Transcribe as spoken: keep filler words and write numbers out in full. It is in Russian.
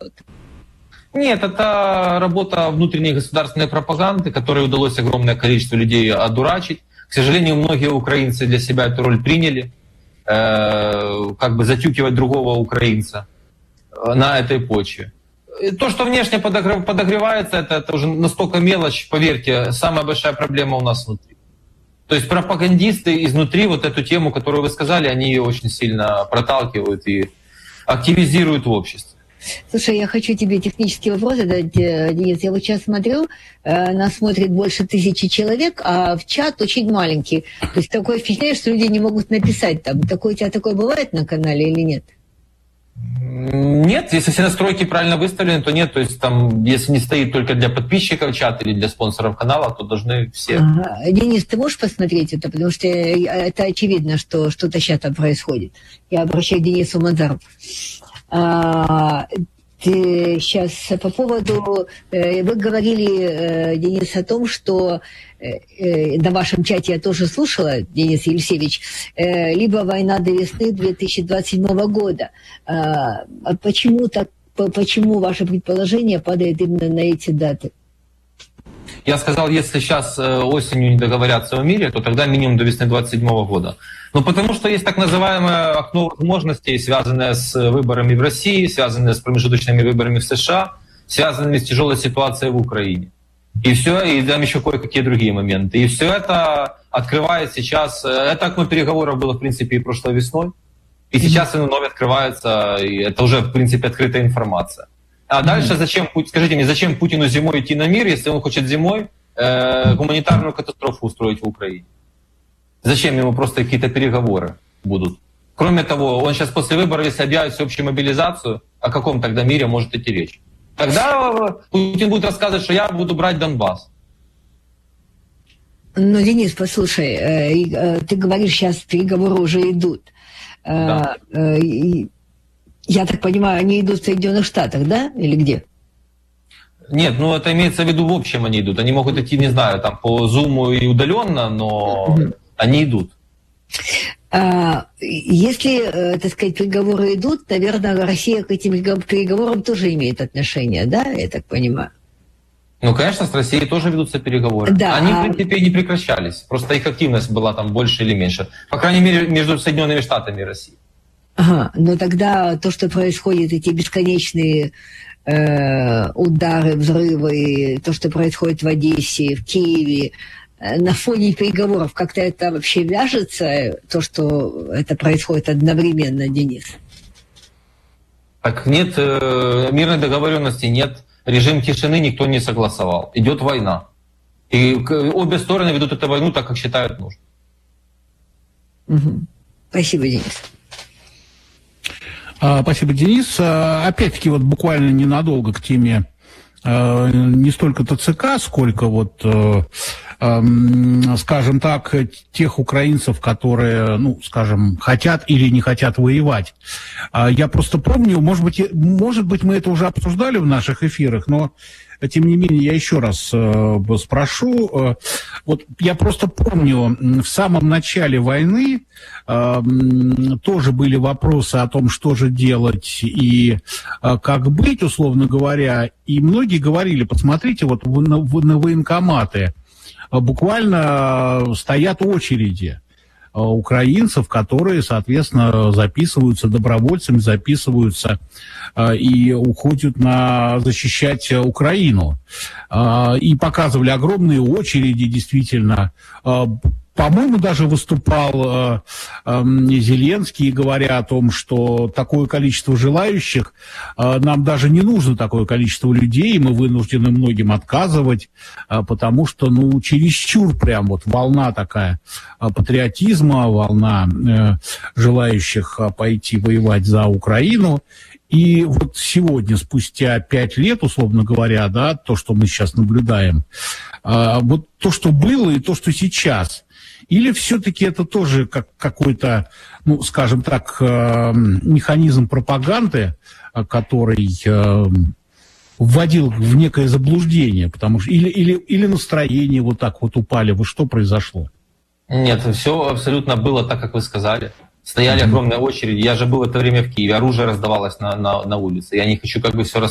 что-то? Нет, это работа внутренней государственной пропаганды, которой удалось огромное количество людей одурачить. К сожалению, многие украинцы для себя эту роль приняли, э, как бы затюкивать другого украинца на этой почве. То, что внешне подогревается, это, это уже настолько мелочь, поверьте, самая большая проблема у нас внутри. То есть пропагандисты изнутри вот эту тему, которую вы сказали, они ее очень сильно проталкивают и активизируют в обществе. Слушай, я хочу тебе технический вопрос задать, Денис. Я вот сейчас смотрю, нас смотрит больше тысячи человек, а в чат очень маленький. То есть такое впечатление, что люди не могут написать там. Такое, у тебя такое бывает на канале или нет? Нет, если все настройки правильно выставлены, то нет. То есть там, если не стоит только для подписчиков чат или для спонсоров канала, то должны все. Ага. Денис, ты можешь посмотреть это? Потому что это очевидно, что что-то сейчас там происходит. Я обращаюсь к Денису Мазарову. А, ты сейчас по поводу... Вы говорили, Денис, о том, что на вашем чате я тоже слушала, Денис Елисевич, либо война до весны две тысячи двадцать седьмого года. А почему, так, почему ваше предположение падает именно на эти даты? Я сказал, если сейчас осенью не договорятся о мире, то тогда минимум до весны двадцать седьмого года. Ну, потому что есть так называемое окно возможностей, связанное с выборами в России, связанное с промежуточными выборами в США, связанными с тяжелой ситуацией в Украине. И все, и там еще кое-какие другие моменты. И все это открывает сейчас... Это окно переговоров было, в принципе, и прошлой весной. И сейчас оно вновь открывается, и это уже, в принципе, открытая информация. А дальше зачем, скажите мне, зачем Путину зимой идти на мир, если он хочет зимой э, гуманитарную катастрофу устроить в Украине? Зачем ему просто какие-то переговоры будут? Кроме того, он сейчас после выборов, если объявит всеобщую мобилизацию, о каком тогда мире может идти речь? Тогда Путин будет рассказывать, что я буду брать Донбасс. Ну, Денис, послушай, ты говоришь, сейчас переговоры уже идут. Да. Я так понимаю, они идут в Соединенных Штатах, да? Или где? Нет, ну это имеется в виду в общем они идут. Они могут идти, не знаю, там по Zoom и удаленно, но угу. они идут. А, если, так сказать, переговоры идут, наверное, Россия к этим переговорам тоже имеет отношение, да, я так понимаю? Ну, конечно, с Россией тоже ведутся переговоры. Да, они, а... в принципе, не прекращались. Просто их активность была там больше или меньше. По крайней мере, между Соединенными Штатами и Россией. Ага, но тогда то, что происходит, эти бесконечные э, удары, взрывы, то, что происходит в Одессе, в Киеве, э, на фоне переговоров, как-то это вообще вяжется, то, что это происходит одновременно, Денис? Так нет, э, мирной договоренности нет, режим тишины никто не согласовал. Идет война. И обе стороны ведут эту войну так, как считают нужным. Угу. Спасибо, Денис. Спасибо, Денис. Опять-таки, вот буквально ненадолго к теме не столько ТЦК, сколько вот, скажем так, тех украинцев, которые, ну, скажем, хотят или не хотят воевать. Я просто помню, может быть, может быть, мы это уже обсуждали в наших эфирах, но тем не менее, я еще раз э, спрошу. Вот я просто помню, в самом начале войны э, тоже были вопросы о том, что же делать и э, как быть, условно говоря. И многие говорили, посмотрите, вот на, на военкоматы буквально стоят очереди украинцев, которые, соответственно, записываются добровольцами, записываются э, и уходят на защищать Украину. Э, и показывали огромные очереди, действительно. Э, По-моему, даже выступал э, э, Зеленский, говоря о том, что такое количество желающих, э, нам даже не нужно такое количество людей, мы вынуждены многим отказывать, э, потому что, ну, чересчур прям вот волна такая э, патриотизма, волна э, желающих э, пойти воевать за Украину. И вот сегодня, спустя пять лет, условно говоря, да, то, что мы сейчас наблюдаем, э, вот то, что было и то, что сейчас – или все-таки это тоже как какой-то, ну, скажем так, механизм пропаганды, который вводил в некое заблуждение, потому что или, или, или настроение вот так вот упали. Вот что произошло? Нет, все абсолютно было так, как вы сказали. Стояли mm-hmm. огромные очереди. Я же был в это время в Киеве, оружие раздавалось на, на, на улице. Я не хочу как бы все